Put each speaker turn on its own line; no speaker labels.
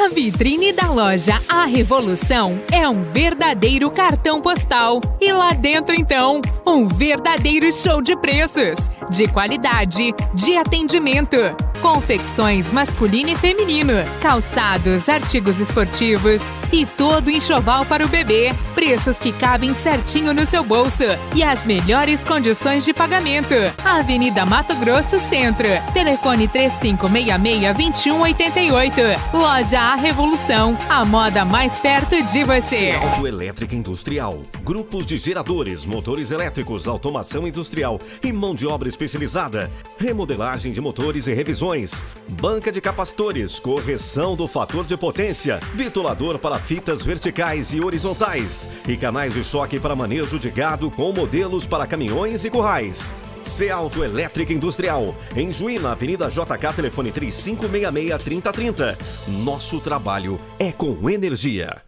A vitrine da loja A Revolução é um verdadeiro cartão postal. E lá dentro, então, um verdadeiro show de preços, de qualidade, de atendimento. Confecções masculino e feminino, calçados, artigos esportivos e todo enxoval para o bebê. Preços que cabem certinho no seu bolso e as melhores condições de pagamento. Avenida Mato Grosso Centro. Telefone 3566-2188. Loja A Revolução. A moda mais perto de você.
Autoelétrica Industrial. Grupos de geradores, motores elétricos, automação industrial e mão de obra especializada. Remodelagem de motores e revisões. Banca de capacitores, correção do fator de potência, bitolador para fitas verticais e horizontais e canais de choque para manejo de gado com modelos para caminhões e currais. Ceauto Elétrica Industrial, em Juí, na Avenida JK, telefone 3566-3030. Nosso trabalho é com energia.